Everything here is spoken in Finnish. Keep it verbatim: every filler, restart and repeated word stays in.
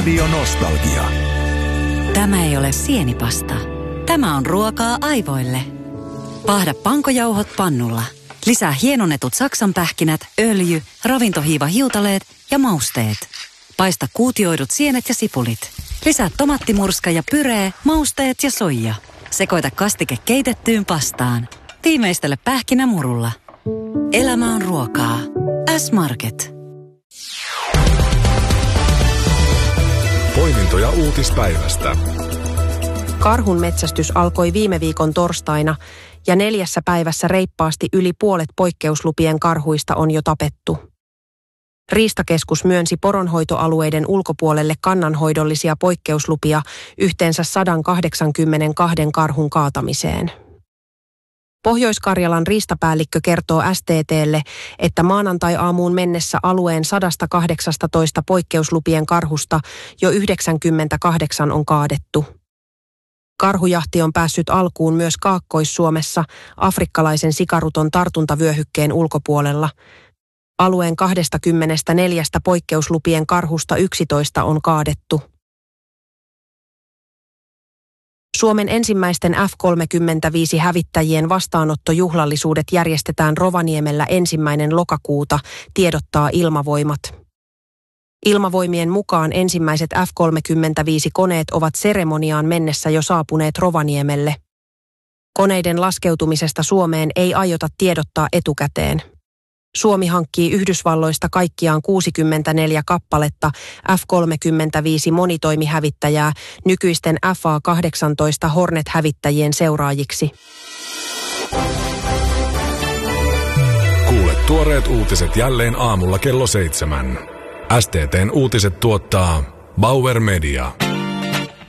Radio Nostalgia. Tämä ei ole sienipasta. Tämä on ruokaa aivoille. Paahda pankojauhot pannulla. Lisää hienonnetut saksanpähkinät, öljy, ravintohiiva hiutaleet ja mausteet. Paista kuutioidut sienet ja sipulit. Lisää tomattimurska ja pyree, mausteet ja soija. Sekoita kastike keitettyyn pastaan. Viimeistele pähkinämurulla. Elämä on ruokaa. S-Market. Poimintoja uutispäivästä. Karhun metsästys alkoi viime viikon torstaina ja neljässä päivässä reippaasti yli puolet poikkeuslupien karhuista on jo tapettu. Riistakeskus myönsi poronhoitoalueiden ulkopuolelle kannanhoidollisia poikkeuslupia yhteensä sata kahdeksankymmentäkaksi karhun kaatamiseen. Pohjois-Karjalan riistapäällikkö kertoo S T T:lle, että maanantai-aamuun mennessä alueen sata kahdeksantoista poikkeuslupien karhusta jo yhdeksänkymmentäkahdeksan on kaadettu. Karhujahti on päässyt alkuun myös Kaakkois-Suomessa afrikkalaisen sikaruton tartuntavyöhykkeen ulkopuolella. Alueen kaksikymmentäneljä poikkeuslupien karhusta yksitoista on kaadettu. Suomen ensimmäisten F kolmekymmentäviisi-hävittäjien vastaanottojuhlallisuudet järjestetään Rovaniemellä ensimmäinen lokakuuta, tiedottaa Ilmavoimat. Ilmavoimien mukaan ensimmäiset F kolmekymmentäviisi-koneet ovat seremoniaan mennessä jo saapuneet Rovaniemelle. Koneiden laskeutumisesta Suomeen ei aiota tiedottaa etukäteen. Suomi hankkii Yhdysvalloista kaikkiaan kuusikymmentäneljä kappaletta F kolmekymmentäviisi monitoimihävittäjää nykyisten F A kahdeksantoista Hornet-hävittäjien seuraajiksi. Kuule tuoreet uutiset jälleen aamulla kello seitsemän. S T T:n uutiset tuottaa Bauer Media.